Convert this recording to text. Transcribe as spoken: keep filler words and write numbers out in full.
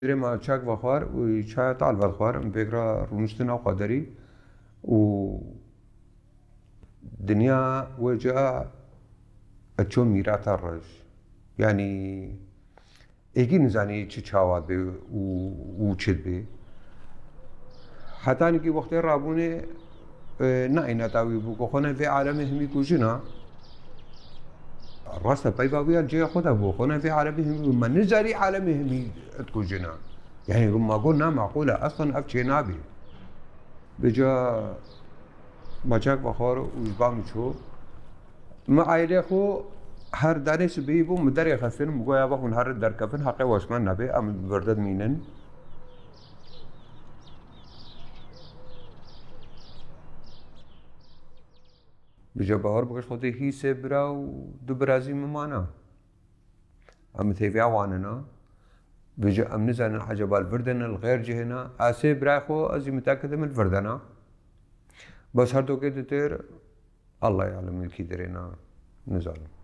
دري ما تشاك بخوار وشا طال بخوار بيقرا رونشتنا وقدري و دنيا وجاء اتشو ميرات الرج يعني ايجي نزاني چه چاوات بي و چد بي حتى انكي وقت رابوني ناينا تاوي بو خونه في عالم همي كوجنا راستا بايباويا جي خدا بو خونه في عالم همي ما نزاري عالم همي تكوجنا يعني ما قلنا معقولة اصلا افشي نابي بجا ماچاک بخار وجبام شو ما عائله خو هر دانش بيبو مدري خفن مگویا بخون هر در کفن حق واسمان نبي ام بردد مينن بجا بهار بقش خودی هی سه برا و دو برازي ممانا ام ثيفيا واننا بجا ام نزان عجبال الفردن الغير جهنا اسي برا خو ازي متاكد من الفردنا بس هر دو كده تير الله يعلم الكي درينا نزال